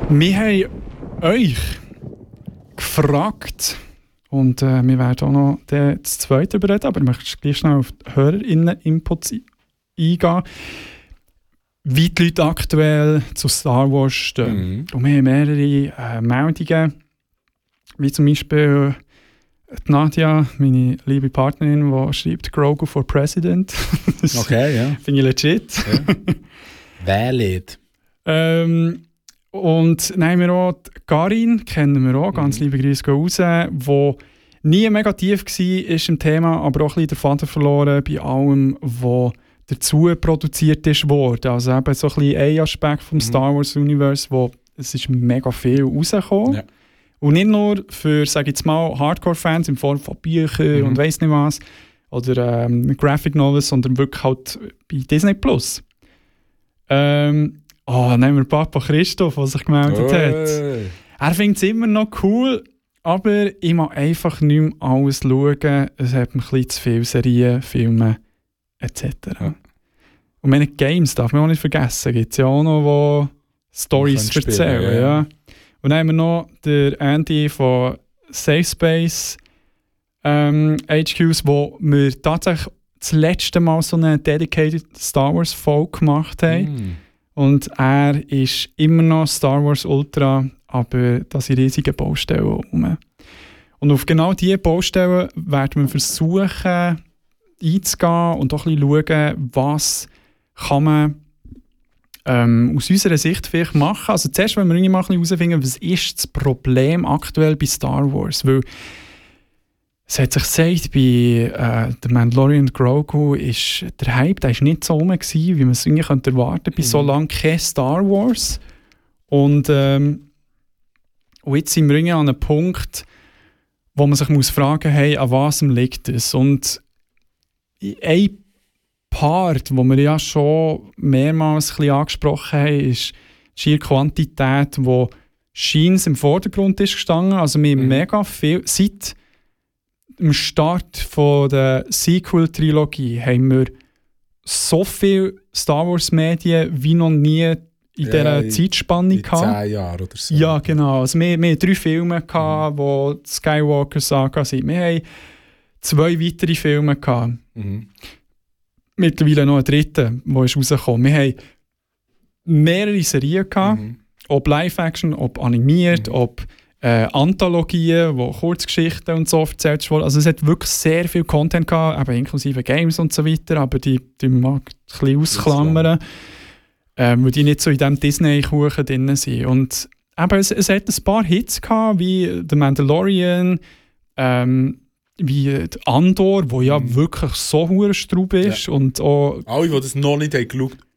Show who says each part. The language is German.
Speaker 1: Wir haben euch gefragt und wir werden auch noch das Zweite bereden, aber ich möchte gleich schnell auf die HörerInnen-Inputs eingehen, wie die Leute aktuell zu Star Wars stehen. Und wir haben mehrere Meldungen, wie zum Beispiel die Nadia, meine liebe Partnerin, die schreibt «Grogu for President».
Speaker 2: Okay, ja.
Speaker 1: Finde ich legit.
Speaker 2: Ja. Valid.
Speaker 1: Und dann haben wir auch Karin, kennen wir auch, ganz liebe Grüße gehen raus, die nie mega tief war im Thema, aber auch ein bisschen den Faden verloren bei allem, was dazu produziert ist worden. Also eben so ein bisschen ein Aspekt vom Star Wars Universe, wo es ist mega viel rausgekommen. Ja. Und nicht nur für, sage ich jetzt mal, Hardcore-Fans in Form von Büchern und weiss nicht was, oder Graphic Novels, sondern wirklich halt bei Disney+. Dann haben wir Papa Christoph, der sich gemeldet hat. Er findet es immer noch cool, aber ich mag einfach nicht mehr alles schauen. Es hat mir ein bisschen zu viele Serien, Filme etc. Und meine Games darf man auch nicht vergessen. Gibt es ja auch noch, die Storys erzählen. Ja. Und dann haben wir noch den Andy von Safe Space HQs, wo wir tatsächlich das letzte Mal so eine dedicated Star Wars Folge gemacht haben. Und er ist immer noch Star Wars Ultra, aber da sind riesige Baustellen rum. Und auf genau diese Baustellen werden wir versuchen einzugehen und auch ein bisschen schauen, was kann man aus unserer Sicht vielleicht machen. Also zuerst wollen wir irgendwie mal ein bisschen herausfinden, was ist das Problem aktuell bei Star Wars? Weil es hat sich gesagt, bei The Mandalorian Grogu ist der Hype, der ist nicht so rum gewesen, wie man es irgendwie erwarten könnte, bei so lange kein Star Wars. Und jetzt sind wir irgendwie an einem Punkt, wo man sich muss fragen muss, hey, an was liegt es? Und ein Part, den wir ja schon mehrmals ein bisschen angesprochen haben, ist die schiere Quantität, die scheint im Vordergrund ist gestanden. Also wir haben mega viel, seit am Start von der Sequel-Trilogie haben wir so viele Star Wars-Medien wie noch nie in dieser Zeitspanne gehabt.
Speaker 2: 10 Jahre oder so.
Speaker 1: Ja, genau. Also wir hatten 3 Filme, die die Skywalker-Saga sind. Wir haben 2 weitere Filme gehabt. Mittlerweile noch einen dritten, der ist rausgekommen. Wir haben mehrere Serien gehabt, ob Live-Action, ob animiert, ob Anthologien, wo Kurzgeschichten und so erzählt wurden. Also es hat wirklich sehr viel Content gehabt, eben inklusive Games und so weiter, aber die mag ich ein bisschen ausklammern, weil die nicht so in diesem Disney-Kuchen drin sind. Und eben, es hat ein paar Hits gehabt, wie The Mandalorian, wie Andor, wo ja wirklich so hure Straub ist. Und auch,
Speaker 2: alle, die das noch nicht haben geschaut,